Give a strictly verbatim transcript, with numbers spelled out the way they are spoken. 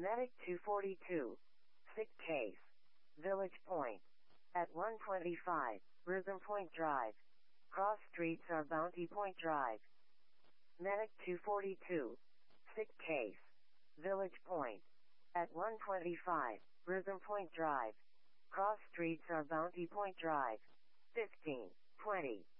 Medic two forty-two. Sick case. Village Point. At one twenty-five, Rhythm Point Drive. Cross streets are Bounty Point Drive. Medic two forty-two. Sick case. Village Point. At one twenty-five, Rhythm Point Drive. Cross streets are Bounty Point Drive. fifteen twenty.